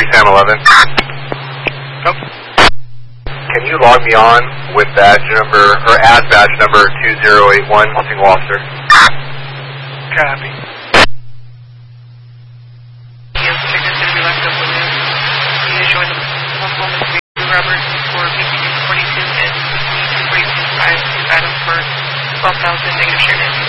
Sam 11. Nope. Can you log me on with badge number, or as badge number 2081, single officer? Copy. Yes, check is going to be left up with him. He is showing the multiple Mr. Robert for PQ 42 and PQ 42.5 is item for 12,000 negative share.